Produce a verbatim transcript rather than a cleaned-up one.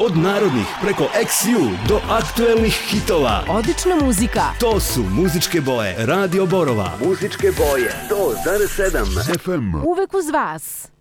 Od narodnih preko X U do aktuelnih hitova. Odlična muzika. To su muzičke boje Radio Borova. Muzičke boje sto zarez sedam F M. Uvek uz vas.